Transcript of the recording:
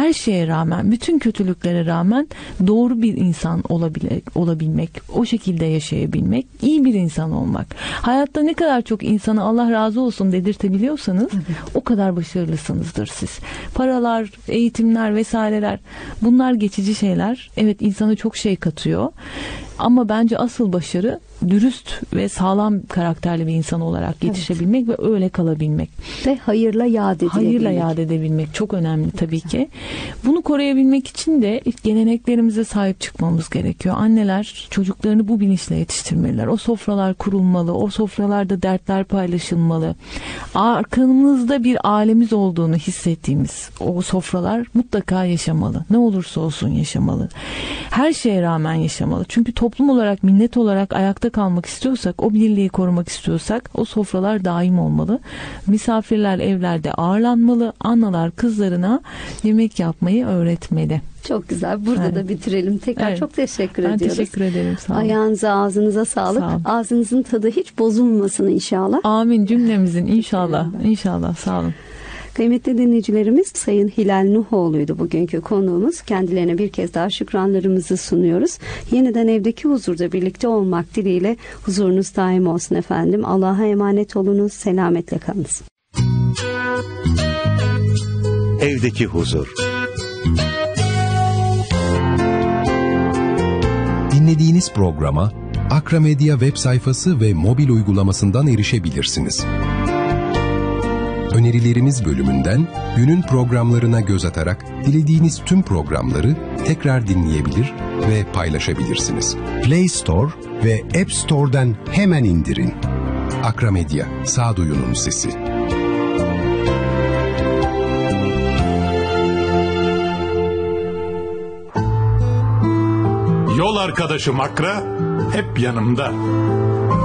her şeye rağmen, bütün kötülüklere rağmen doğru bir insan olabilmek, o şekilde yaşayabilmek, iyi bir insan olmak. Hayatta ne kadar çok insana Allah razı olsun dedirtebiliyorsanız o kadar başarılısınızdır siz. Paralar, eğitimler vesaireler, bunlar geçici şeyler. Evet, insana çok şey katıyor. Ama bence asıl başarı dürüst ve sağlam karakterli bir insan olarak yetişebilmek ve öyle kalabilmek. Ve hayırla yad edebilmek. Hayırla yad edebilmek çok önemli tabii ki. Bunu koruyabilmek için de geleneklerimize sahip çıkmamız gerekiyor. Anneler çocuklarını bu bilinçle yetiştirmeliler. O sofralar kurulmalı, o sofralarda dertler paylaşılmalı. Arkamızda bir ailemiz olduğunu hissettiğimiz o sofralar mutlaka yaşamalı. Ne olursa olsun yaşamalı. Her şeye rağmen yaşamalı. Çünkü toplum olarak, millet olarak ayakta kalmak istiyorsak, o birliği korumak istiyorsak o sofralar daim olmalı. Misafirler evlerde ağırlanmalı. Analar kızlarına yemek yapmayı öğretmeli. Çok güzel. Burada da bitirelim. Tekrar çok teşekkür ediyoruz. Ben teşekkür ederim. Sağ olun. Ayağınıza, ağzınıza sağlık. Sağ olun. Ağzınızın tadı hiç bozulmasın inşallah. Amin cümlemizin inşallah. İnşallah. Sağ olun. Kıymetli dinleyicilerimiz, Sayın Hilal Nuhoğlu'ydu bugünkü konuğumuz. Kendilerine bir kez daha şükranlarımızı sunuyoruz. Yeniden evdeki huzurda birlikte olmak dileğiyle huzurunuz daim olsun efendim. Allah'a emanet olunuz. Selametle kalınız. Evdeki huzur. Dinlediğiniz programa Akramedia web sayfası ve mobil uygulamasından erişebilirsiniz. Önerilerimiz bölümünden günün programlarına göz atarak dilediğiniz tüm programları tekrar dinleyebilir ve paylaşabilirsiniz. Play Store ve App Store'dan hemen indirin. Akramedia, sağduyunun sesi. Yol arkadaşım Akra hep yanımda.